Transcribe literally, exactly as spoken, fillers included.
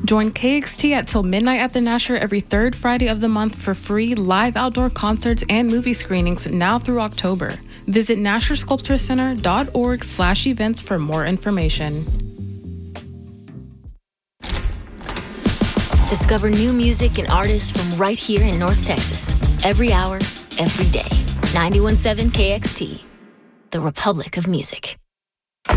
Join K X T at Till Midnight at the Nasher every third Friday of the month for free live outdoor concerts and movie screenings now through October. Visit nasher sculpture center dot org slash events for more information. Discover new music and artists from right here in North Texas. Every hour, every day. ninety-one point seven K X T, the Republic of Music.